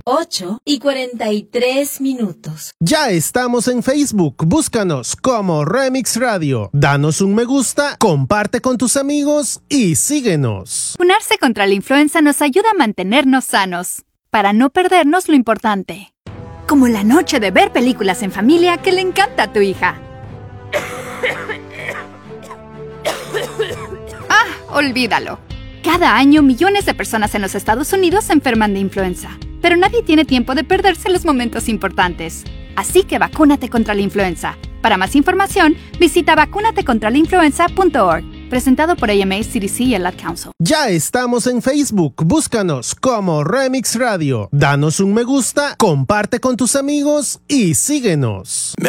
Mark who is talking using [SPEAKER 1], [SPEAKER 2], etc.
[SPEAKER 1] 8:43.
[SPEAKER 2] Ya estamos en Facebook, búscanos como Remix Radio. Danos un me gusta, comparte con tus amigos y síguenos.
[SPEAKER 3] Vacunarse contra la influenza nos ayuda a mantenernos sanos, para no perdernos lo importante. Como la noche de ver películas en familia que le encanta a tu hija. Olvídalo. Cada año millones de personas en los Estados Unidos se enferman de influenza, pero nadie tiene tiempo de perderse los momentos importantes. Así que vacúnate contra la influenza. Para más información, visita vacunatecontralainfluenza.org. Presentado por AMA, CDC y el Ad Council.
[SPEAKER 2] Ya estamos en Facebook, búscanos como Remix Radio. Danos un me gusta, comparte con tus amigos y síguenos.